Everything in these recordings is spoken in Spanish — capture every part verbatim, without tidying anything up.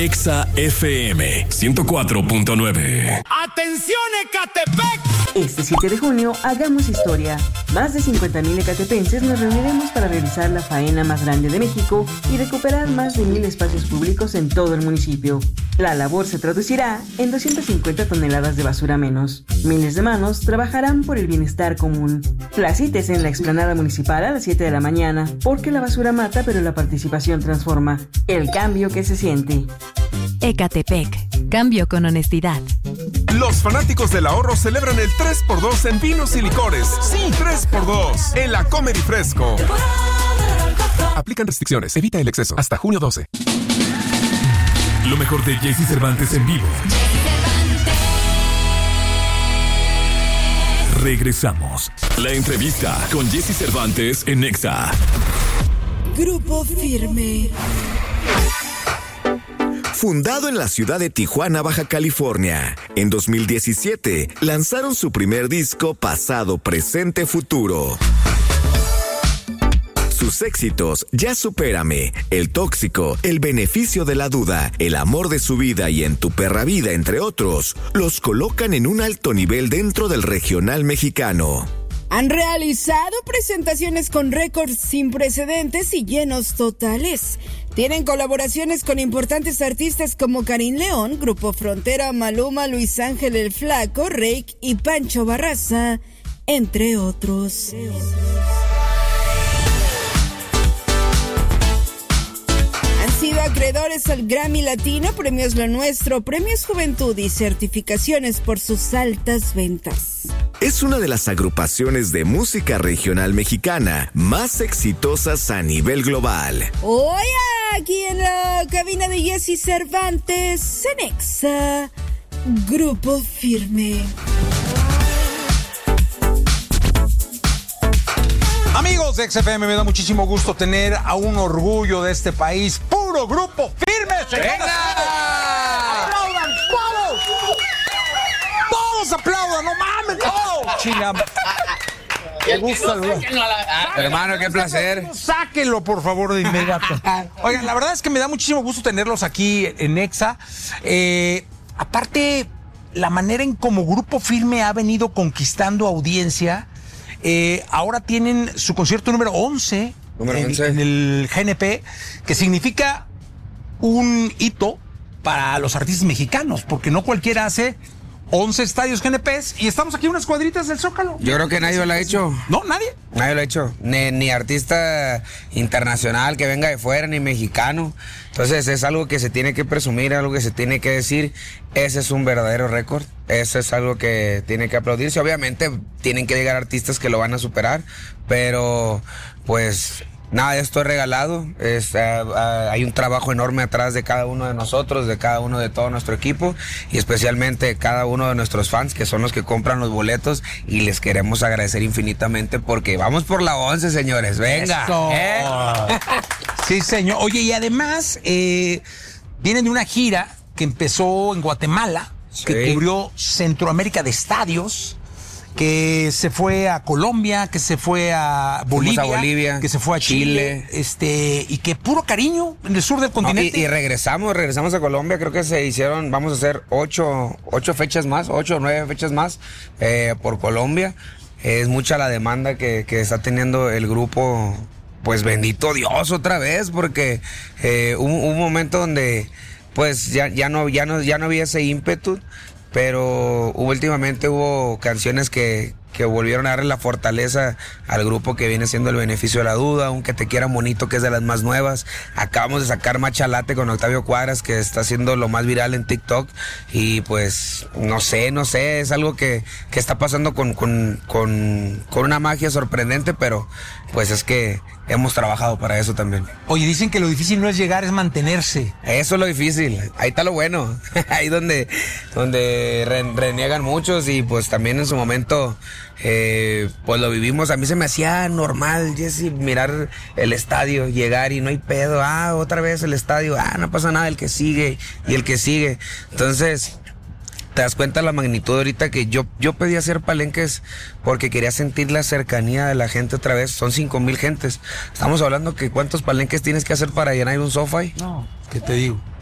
Exa F M ciento cuatro punto nueve. ¡Atención, Ecatepec! Este siete de junio, hagamos historia. Más de cincuenta mil ecatepenses nos reuniremos para realizar la faena más grande de México y recuperar más de mil espacios públicos en todo el municipio. La labor se traducirá en doscientas cincuenta toneladas de basura menos. Miles de manos trabajarán por el bienestar común. Placítese en la explanada municipal a las siete de la mañana, porque la basura mata, pero la participación transforma. El cambio que se siente. Ecatepec, cambio con honestidad. Los fanáticos del ahorro celebran el tres por dos en vinos y licores. Sí, tres por dos en la Comer y Fresco. Aplican restricciones, evita el exceso. Hasta junio doce. Lo mejor de Jesse Cervantes en vivo. Regresamos. La entrevista con Jesse Cervantes en Exa. Grupo Firme. Fundado en la ciudad de Tijuana, Baja California, en dos mil diecisiete lanzaron su primer disco Pasado, Presente, Futuro. Sus éxitos, Ya Supérame, El Tóxico, El Beneficio de la Duda, El Amor de su Vida y En tu Perra Vida, entre otros, los colocan en un alto nivel dentro del regional mexicano. Han realizado presentaciones con récords sin precedentes y llenos totales. Tienen colaboraciones con importantes artistas como Karim León, Grupo Frontera, Maluma, Luis Ángel el Flaco, Reik y Pancho Barraza, entre otros. Han sido acreedores al Grammy Latino, Premios Lo Nuestro, Premios Juventud y certificaciones por sus altas ventas. Es una de las agrupaciones de música regional mexicana más exitosas a nivel global. Hoy aquí en la cabina de Jesse Cervantes, en Exa, Grupo Firme. Amigos de X F M, me da muchísimo gusto tener a un orgullo de este país, puro Grupo Firme. ¡Venga! ¡Aplaudan todos! ¡Todos aplaudan! ¡No mames! ¡Todos! China. Qué gusto, hermano, qué placer. Sáquenlo, por favor, de inmediato. Oigan, la verdad es que me da muchísimo gusto tenerlos aquí en Exa. Eh, aparte, la manera en como Grupo Firme ha venido conquistando audiencia. Eh, ahora tienen su concierto número once, número en, once. en el G N P, que significa un hito para los artistas mexicanos, porque no cualquiera hace once estadios G N Ps y estamos aquí unas cuadritas del Zócalo. Yo creo que nadie lo ha hecho. ¿No? ¿Nadie? Nadie lo ha hecho. Ni, ni artista internacional que venga de fuera, ni mexicano. Entonces es algo que se tiene que presumir, algo que se tiene que decir. Ese es un verdadero récord. Eso es algo que tiene que aplaudirse. Obviamente tienen que llegar artistas que lo van a superar, pero pues nada de esto es regalado. Es, uh, uh, hay un trabajo enorme atrás de cada uno de nosotros, de cada uno de todo nuestro equipo y especialmente cada uno de nuestros fans, que son los que compran los boletos, y les queremos agradecer infinitamente porque vamos por la once, señores. Venga. ¿Eh? Sí, señor. Oye, y además eh, vienen de una gira que empezó en Guatemala, sí, que cubrió Centroamérica de estadios, que se fue a Colombia, que se fue a Bolivia, a Bolivia, que se fue a Chile, Chile, este, y que puro cariño en el sur del continente. No, y, y regresamos, regresamos a Colombia, creo que se hicieron, vamos a hacer ocho, ocho fechas más, ocho o nueve fechas más eh, por Colombia. Es mucha la demanda que, que está teniendo el grupo, pues bendito Dios otra vez, porque eh, hubo un momento donde pues ya, ya no, ya no, ya no había ese ímpetu. Pero últimamente hubo canciones que, que volvieron a darle la fortaleza al grupo, que viene siendo El Beneficio de la Duda, Un Que Te Quiera Bonito, que es de las más nuevas. Acabamos de sacar Machalate con Octavio Cuadras, que está siendo lo más viral en TikTok. Y pues, no sé, no sé, es algo que, que está pasando con, con, con, con una magia sorprendente, pero pues es que hemos trabajado para eso también. Oye, dicen que lo difícil no es llegar, es mantenerse. Eso es lo difícil, ahí está lo bueno. Ahí donde, donde re, reniegan muchos, y pues también en su momento eh, pues lo vivimos. A mí se me hacía normal, Jesse, mirar el estadio, llegar y no hay pedo, ah, otra vez el estadio, ah, no pasa nada, el que sigue y el que sigue. Entonces te das cuenta la magnitud ahorita, que yo, yo pedí hacer palenques porque quería sentir la cercanía de la gente otra vez. Son cinco mil gentes. Estamos hablando que cuántos palenques tienes que hacer para llenar un SoFi. No, ¿qué te digo?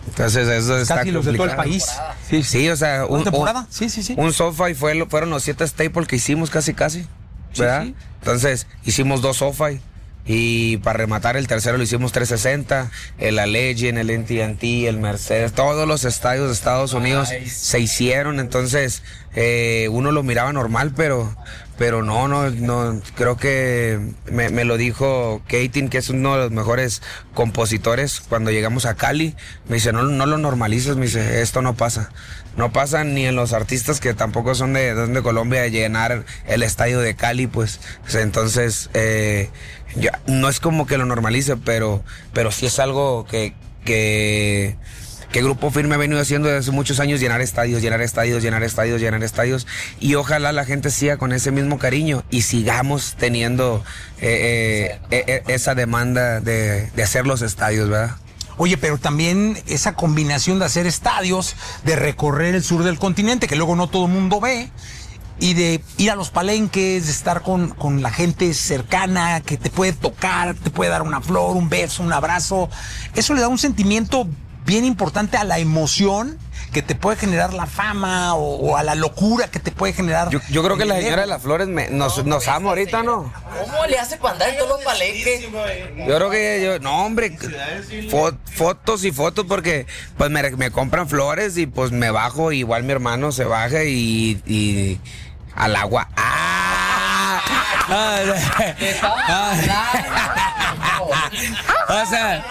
Entonces eso está casi los de todo el país. Sí, sí, o sea, un, temporada? Un, sí, sí, sí. Un SoFi fue, fueron los siete staples que hicimos casi, casi, ¿verdad? Sí, sí. Entonces hicimos dos SoFi. Y para rematar el tercero lo hicimos trescientos sesenta, el Allegiant, el A T and T, el Mercedes, todos los estadios de Estados Unidos nice. Se hicieron, entonces eh, uno lo miraba normal, pero pero no, no, no, creo que me, me lo dijo Keating, que es uno de los mejores compositores, cuando llegamos a Cali, me dice, no, no lo normalices, me dice, esto no pasa. No pasa ni en los artistas que tampoco son de, de Colombia, de llenar el estadio de Cali, pues, entonces, eh, ya, no es como que lo normalice, pero, pero sí es algo que, que, que Grupo Firme ha venido haciendo desde hace muchos años, llenar estadios, llenar estadios, llenar estadios, llenar estadios, y ojalá la gente siga con ese mismo cariño y sigamos teniendo eh, eh, eh, esa demanda de, de hacer los estadios, ¿verdad? Oye, pero también esa combinación de hacer estadios, de recorrer el sur del continente, que luego no todo el mundo ve, y de ir a los palenques, de estar con, con la gente cercana, que te puede tocar, te puede dar una flor, un beso, un abrazo. Eso le da un sentimiento bien importante a la emoción que te puede generar la fama o, o a la locura que te puede generar. Yo, yo creo que la señora de las flores me, nos, nos ama ahorita, ¿no? ¿Cómo le hace para andar en todos los palenques? Yo creo que yo, no, hombre, fo, fotos y fotos, porque pues me, me compran flores y pues me bajo, igual mi hermano se baja y, y al agua. ¡Ah! O sea,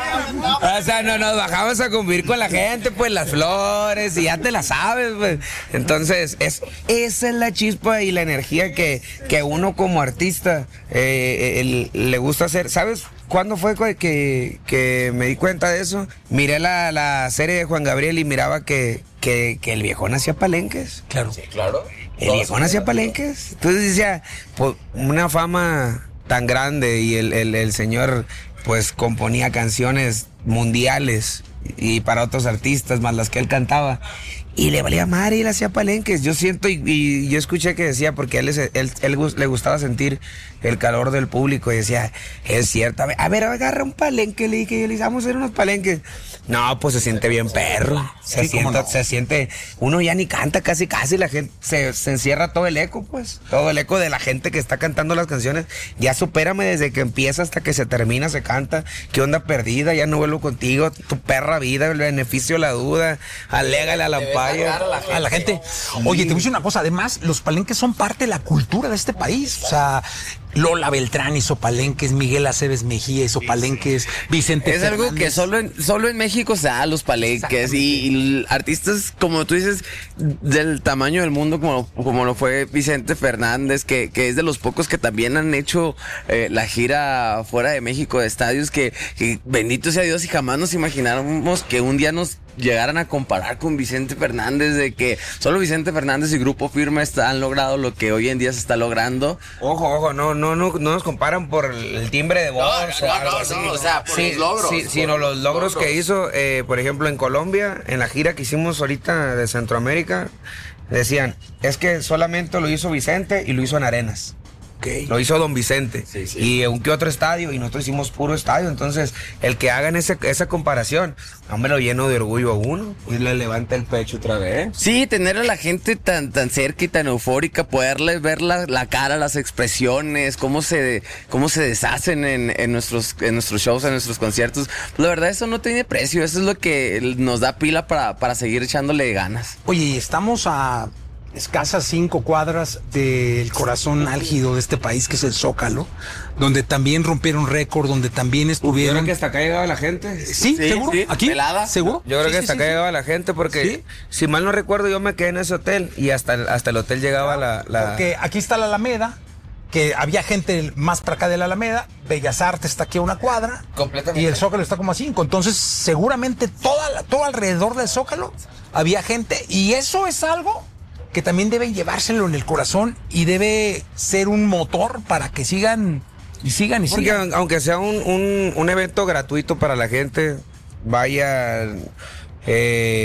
o sea, no nos bajamos a convivir con la gente, pues las flores, y ya te la sabes, pues. Entonces, es, esa es la chispa y la energía que, que uno como artista eh, el, le gusta hacer. ¿Sabes cuándo fue que, que me di cuenta de eso? Miré la, la serie de Juan Gabriel y miraba que, que, que el viejón hacía palenques. Claro. Sí, claro. El viejón hacía palenques. Entonces decía, pues, una fama tan grande y el, el, el señor pues componía canciones mundiales y para otros artistas más las que él cantaba y le valía madre y él hacía palenques. Yo siento y, y yo escuché que decía, porque él, es, él, él, él le gustaba sentir el calor del público y decía, es cierto, a ver, a ver agarra un palenque, le dije, le vamos a hacer unos palenques. No, pues se siente bien perro, se, sí, siente, no. se siente, uno ya ni canta casi casi, la gente se, se encierra todo el eco, pues, todo el eco de la gente que está cantando las canciones, ya supérame desde que empieza hasta que se termina, se canta, qué onda perdida, ya no vuelvo contigo, tu perra vida, el beneficio de la duda, alégale a la paya, a la gente. A la gente. Oye, te voy a decir una cosa, además, los palenques son parte de la cultura de este país, o sea, Lola Beltrán hizo palenques, Miguel Aceves Mejía hizo palenques, Vicente Es Fernández. algo que solo en, solo en México se da los palenques y, y artistas, como tú dices, del tamaño del mundo, como, como lo fue Vicente Fernández, que, que es de los pocos que también han hecho eh, la gira fuera de México de estadios, que, que bendito sea Dios y jamás nos imagináramos que un día nos llegaran a comparar con Vicente Fernández, de que solo Vicente Fernández y Grupo Firme está, han logrado lo que hoy en día se está logrando. Ojo, ojo, no, no, no, no nos comparan por el timbre de voz no, o algo no, así. no, o sea, por sí, los logros. Sí, por sino los logros, logros que hizo, eh, por ejemplo, en Colombia, en la gira que hicimos ahorita de Centroamérica, decían, es que solamente lo hizo Vicente y lo hizo en Arenas. Okay. Lo hizo Don Vicente, sí, sí. Y un que otro estadio, y nosotros hicimos puro estadio. Entonces, el que hagan ese, esa comparación, hombre, lo lleno de orgullo a uno y le levanta el pecho otra vez. Sí, tener a la gente tan, tan cerca y tan eufórica, poderles ver la, la cara, las expresiones, cómo se, cómo se deshacen en, en, nuestros, en nuestros shows, en nuestros conciertos. Pues la verdad, eso no tiene precio. Eso es lo que nos da pila para, para seguir echándole ganas. Oye, estamos a escasas cinco cuadras del corazón álgido de este país, que es el Zócalo, donde también rompieron récord, donde también estuvieron. Yo creo que hasta acá llegaba la gente. Sí, sí, seguro. Sí. Aquí, pelada. seguro. Yo creo sí, que hasta sí, acá sí. llegaba la gente, porque ¿sí? Si mal no recuerdo, yo me quedé en ese hotel y hasta, hasta el hotel llegaba la, la. Porque aquí está la Alameda, que había gente más para acá de la Alameda, Bellas Artes está aquí a una cuadra, completamente, y el Zócalo está como a cinco. Entonces, seguramente toda la, todo alrededor del Zócalo había gente, y eso es algo que también deben llevárselo en el corazón y debe ser un motor para que sigan y sigan y Porque sigan. Aunque sea un, un, un evento gratuito para la gente, vaya, eh,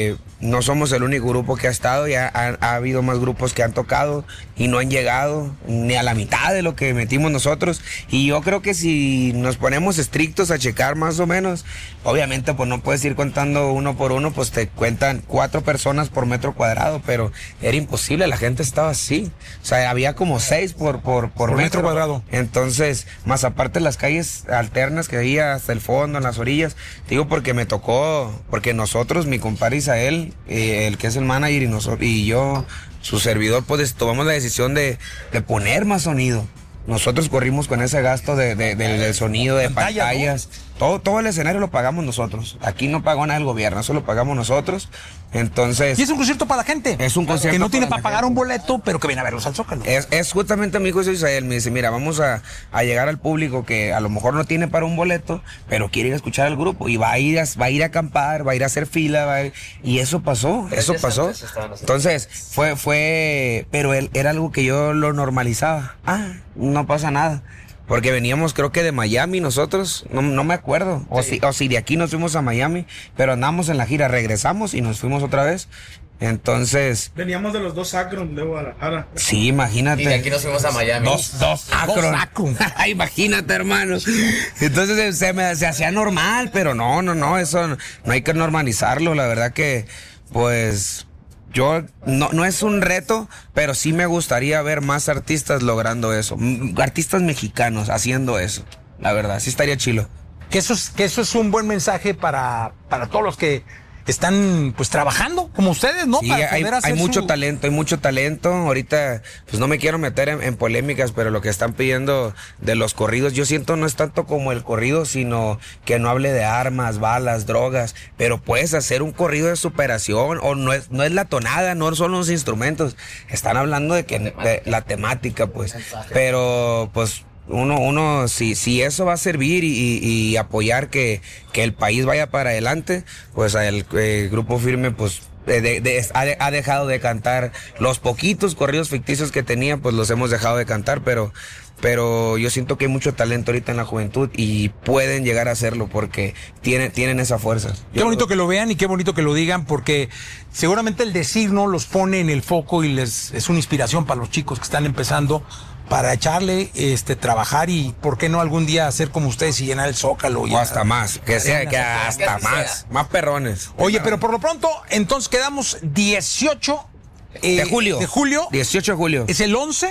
no somos el único grupo que ha estado, ya ha, ha habido más grupos que han tocado y no han llegado ni a la mitad de lo que metimos nosotros. Y yo creo que si nos ponemos estrictos a checar más o menos, obviamente pues no puedes ir contando uno por uno, pues te cuentan cuatro personas por metro cuadrado, pero era imposible, la gente estaba así. O sea, había como seis por, por, por, por metro, metro cuadrado. Entonces, más aparte las calles alternas que había hasta el fondo, en las orillas, digo porque me tocó, porque nosotros, mi compadre Isael, Eh, el que es el manager y, nosotros, y yo, su servidor, pues tomamos la decisión de, de poner más sonido. Nosotros corrimos con ese gasto de, de, de, del sonido, de Pantalla, pantallas. ¿No? Todo, todo el escenario lo pagamos nosotros. Aquí no pagó nada el gobierno, eso lo pagamos nosotros. Entonces. Y es un concierto para la gente. Es un concierto. Que no tiene para, para pagar un boleto, pero que viene a verlos al Zócalo. Es, es justamente mi hijo Israel. Me dice: mira, vamos a, a llegar al público que a lo mejor no tiene para un boleto, pero quiere ir a escuchar al grupo. Y va a ir a, va a, ir a acampar, va a ir a hacer fila. Va a ir, y eso pasó, eso pasó. Entonces, fue, fue. Pero él, era algo que yo lo normalizaba. Ah, no pasa nada. Porque veníamos, creo que de Miami nosotros, no, no me acuerdo, o, sí. si, o si de aquí nos fuimos a Miami, pero andamos en la gira, regresamos y nos fuimos otra vez. Entonces... Veníamos de los dos Akron de Guadalajara. Sí, imagínate. Y de aquí nos fuimos a Miami. Dos, dos Akron. Akron. Imagínate, hermanos. Entonces se, me, se hacía normal, pero no, no, no, eso no, no hay que normalizarlo. La verdad que, pues... Yo, no, no es un reto, pero sí me gustaría ver más artistas logrando eso. Artistas mexicanos haciendo eso. La verdad, sí estaría chilo. Que eso es, que eso es un buen mensaje para, para todos los que están pues trabajando como ustedes, ¿no? Sí, para hay, poder hacer hay mucho su... talento, hay mucho talento. Ahorita, pues no me quiero meter en, en polémicas, pero lo que están pidiendo de los corridos, yo siento no es tanto como el corrido, sino que no hable de armas, balas, drogas, pero puedes hacer un corrido de superación, o no es, no es la tonada, no son los instrumentos, están hablando de que de la temática, pues, pero pues uno, uno, si, si eso va a servir y, y, y apoyar que, que el país vaya para adelante, pues el, el Grupo Firme, pues de, de, ha, de, ha dejado de cantar los poquitos corridos ficticios que tenía, pues los hemos dejado de cantar, pero, pero yo siento que hay mucho talento ahorita en la juventud y pueden llegar a hacerlo porque tienen, tienen esa fuerza. Qué yo, bonito que lo vean y qué bonito que lo digan, porque seguramente el decir no los pone en el foco y les es una inspiración para los chicos que están empezando, para echarle, este, trabajar y, ¿por qué no algún día hacer como ustedes y llenar el Zócalo? O hasta más, que sea, que hasta más, más perrones. Oye, pero por lo pronto, entonces quedamos dieciocho eh, de julio. De julio. dieciocho de julio. ¿Es el once?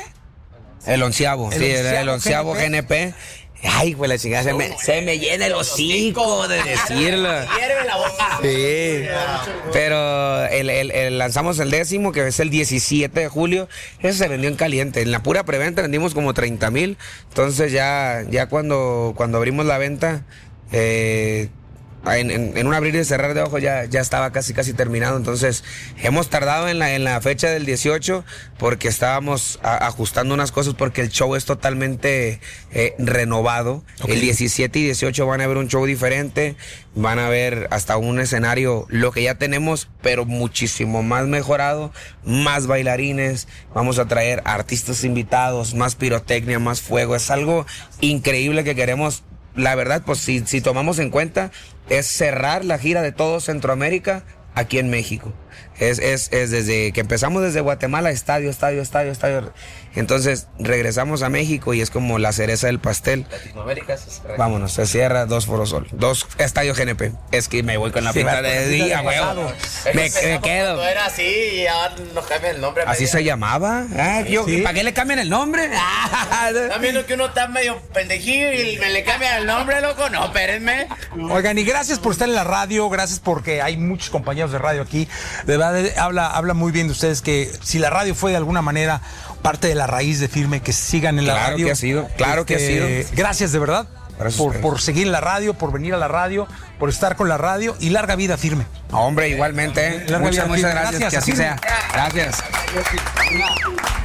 El onceavo, el sí, onceavo el onceavo G N P. Ay, pues la chingada, se me, se me llena el hocico de decirlo. Hierve la boca. Sí, pero el, el, el lanzamos el décimo, que es el diecisiete de julio. Eso se vendió en caliente. En la pura preventa vendimos como treinta mil. Entonces ya, ya cuando, cuando abrimos la venta, eh, En, en, en un abrir y cerrar de ojos ya, ya estaba casi casi terminado. Entonces hemos tardado en la, en la fecha del dieciocho porque estábamos a, ajustando unas cosas, porque el show es totalmente eh, renovado. Okay. El diecisiete y dieciocho van a ver un show diferente, van a ver hasta un escenario, lo que ya tenemos, pero muchísimo más mejorado, más bailarines, vamos a traer artistas invitados, más pirotecnia, más fuego. Es algo increíble que queremos. La verdad, pues si, si tomamos en cuenta, es cerrar la gira de todo Centroamérica aquí en México. Es, es, es desde que empezamos desde Guatemala, estadio, estadio, estadio, estadio. Entonces regresamos a México y es como la cereza del pastel. Latinoamérica se cierra. Vámonos, se cierra dos Foro Sol, dos estadios G N P. Es que me voy con la sí, pinta de día, huevo. Me, me quedo. Era así y ahora nos cambian el nombre. ¿Así se llamaba? Ah, yo, ¿sí? ¿Para qué le cambian el nombre? Están viendo que uno está medio pendejillo y me le cambian el nombre, loco. No, espérenme. Oigan, y gracias por estar en la radio, gracias porque hay muchos compañeros de radio aquí. De verdad, habla, habla muy bien de ustedes, que si la radio fue de alguna manera parte de la raíz de Firme, que sigan en la claro radio. Claro que ha sido, claro este, que ha sido. Gracias de verdad por, por seguir en la radio, por venir a la radio, por estar con la radio, y larga vida Firme. Hombre, igualmente. ¿eh? Muchas, muchas gracias, gracias, que así sea. Gracias.